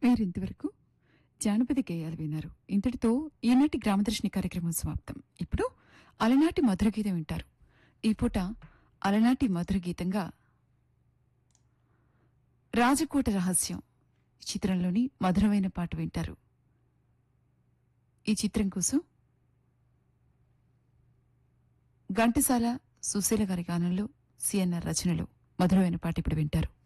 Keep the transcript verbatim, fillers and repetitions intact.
మీరింతవరకు జానపద గేయాలు విన్నారు. ఇంతటితో ఈనాటి గ్రామదర్శిని కార్యక్రమం సమాప్తం. ఇప్పుడు అలనాటి మధుర గీతం వింటారు. ఈ పూట అలనాటి మధుర గీతంగా రాజకోట రహస్యం ఈ చిత్రంలోని మధురమైన పాట వింటారు. ఈ చిత్రం కోసం ఘంటసాల సుశీల గారి గానంలో సిఎన్ఆర్ రచనలో మధురమైన పాట ఇప్పుడు వింటారు.